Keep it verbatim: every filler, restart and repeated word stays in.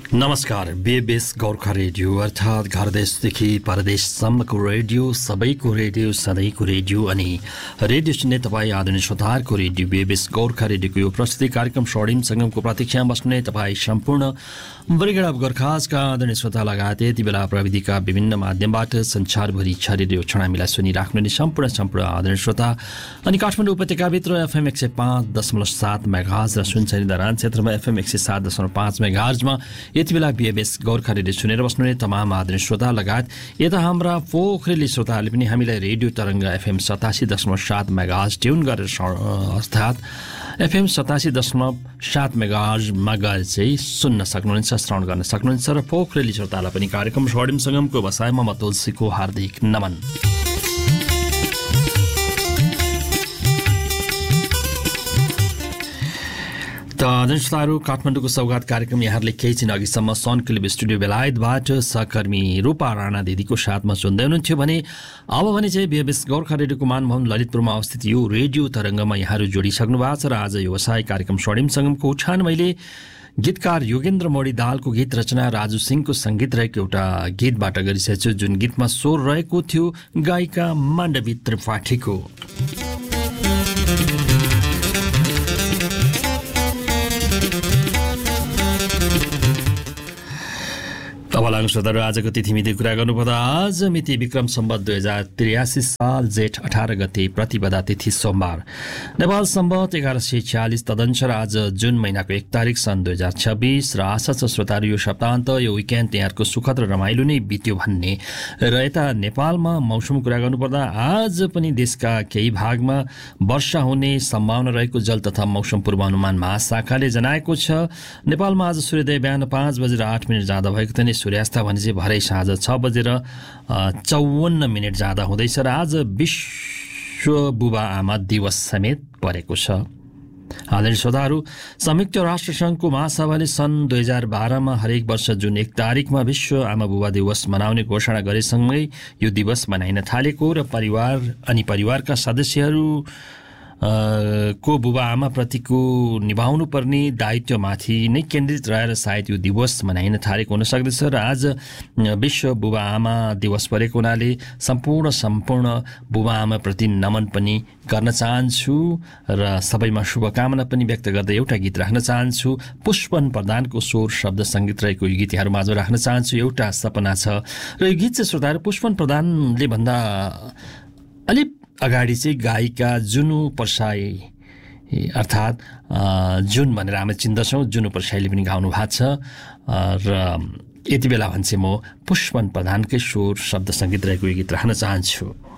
नमस्कार। बेबेस गोर्खा रेडियो अर्थात् घर देशदेखि परदेशसम्मको रेडियो, सबैको रेडियो, सधैँको रेडियो अनि रेडियो सुन्ने तपाईँ आदरणीय श्रोताहरूको रेडियो बेबेस गोर्खा रेडियोको यो प्रस्तुति कार्यक्रम स्वर्णिम सङ्गमको प्रतीक्षामा बस्ने तपाईँ सम्पूर्ण ब्रिगेड अफ गोर्खाजका आदरणीय श्रोता लगायत यति बेला प्रविधिका विभिन्न माध्यमबाट संसारभरि छरिदियो छणामीलाई सुनिराख्नु नि सम्पूर्ण सम्पूर्ण आदरणीय श्रोता अनि काठमाडौँ उपत्यकाभित्र एफएम एक सय पाँच दशमलव सात मेगाहर्ज र सुनसरी धरान क्षेत्रमा एफएम एक सय सात दशमलव पाँच मेगाहर्जमा यति बेला बिएबएस गोर्खा रेडियो सुनेर बस्नुहुने तमाम आदरणीय श्रोता लगायत यता हाम्रा पोखरेली श्रोताहरूले पनि हामीलाई रेडियो तरङ्ग एफएम सतासी दशमलव सात मेगाहर्ज ट्युन गरेर अर्थात् एफएम सतासी दशमलव सात मेगाहर्जमा गएर चाहिँ सुन्न सक्नुहुन्छ, श्रवण गर्न सक्नुहुन्छ र पोखरेली श्रोतालाई पनि कार्यक्रम स्वर्णिम सङ्गमको बसाइमा म तुलसीको हार्दिक नमन। त जनश्रोताहरू, काठमाडौँको सौगात कार्यक्रम यहाँहरूले केही छिन अघिसम्म सन क्लिप स्टुडियो बेलायतबाट सहकर्मी रूपा राणा दिदीको साथमा सुन्दै हुनुहुन्थ्यो भने अब भने चाहिँ बिएबएस गोर्खा रेडियोको मानभवन ललितपुरमा अवस्थित यो रेडियो तरङ्गमा यहाँहरू जोडिसक्नु भएको छ र आज व्यवसाय कार्यक्रम स्वर्णिम सङ्गमको उठान मैले गीतकार योगेन्द्र मोडी दाहालको गीत रचना राजु सिंहको सङ्गीत रहेको एउटा गीतबाट गरिसकेको छु, जुन गीतमा स्वर रहेको थियो गायिका माण्डवी त्रिपाठीको। अब लाग्नु श्रोताहरू, आजको तिथि मिति कुरा गर्नुपर्दा आज मिति विक्रम सम्वत दुई हजार त्रियासी साल जेठ अठार गते प्रतिपदा तिथि सोमबार, नेपाल सम्वत एघार सय छ्यालिस तदनुसार आज जुन महिनाको एक तारिक सन् दुई हजार छब्बिस र आशा छ श्रोताहरू यो सप्ताहन्त यो विकेन्ड यहाँहरूको सुखद र रमाइलो नै बित्यो भन्ने र यता नेपालमा मौसम कुरा गर्नुपर्दा आज पनि देशका केही भागमा वर्षा हुने सम्भावना रहेको जल तथा मौसम पूर्वानुमान महाशाखाले जनाएको छ। नेपालमा आज सूर्योदय बिहान पाँच बजेर आठ मिनट जाँदा भएको थियो, सूर्यास्त भने चाहिँ भरै साँझ छ बजेर चौवन्न मिनट जाँदा हुँदैछ र आज विश्व बुबा आमा दिवस समेत परेको छ। आदरणीय श्रोताहरू, संयुक्त राष्ट्र सङ्घको महासभाले सन् दुई हजार बाह्रमा हरेक वर्ष जुन एक तारिकमा विश्व आमा बुबा दिवस मनाउने घोषणा गरेसँगै यो दिवस मनाइन थालेको र परिवार अनि परिवारका सदस्यहरू को बुबा आमा प्रतिको निभाउनु पर्ने दायित्वमाथि नै केन्द्रित रहेर सायद यो दिवस मनाइन थालेको हुन सक्दछ र आज विश्व बुबा आमा दिवस परेको हुनाले सम्पूर्ण सम्पूर्ण बुबा आमाप्रति नमन पनि गर्न चाहन्छु र सबैमा शुभकामना पनि व्यक्त गर्दै एउटा गीत राख्न चाहन्छु। पुष्पन प्रधानको स्वर शब्द सङ्गीत रहेको यो गीत यहाँहरूमा आज राख्न चाहन्छु। एउटा सपना छ र यो गीत चाहिँ श्रोताहरू पुष्पन प्रधानले भन्दा अलिक अगाडि चाहिँ गायिका जुनु परसाई अर्थात् जुन भनेर हामी चिन्दछौँ, जुनु परसाईले पनि गाउनु भएको छ र यति बेला भने चाहिँ म पुष्पन प्रधानकै स्वर शब्द सङ्गीत रहेको यो गीत राख्न चाहन्छु।